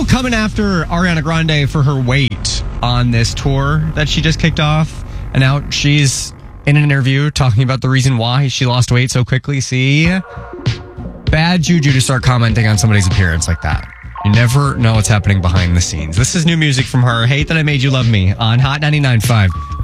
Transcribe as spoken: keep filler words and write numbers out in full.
coming after Ariana Grande for her weight on this tour that she just kicked off. And now she's in an interview talking about the reason why she lost weight so quickly. See? Bad juju to start commenting on somebody's appearance like that. You never know what's happening behind the scenes. This is new music from her. Hate That I Made You Love Me on Hot ninety-nine point five.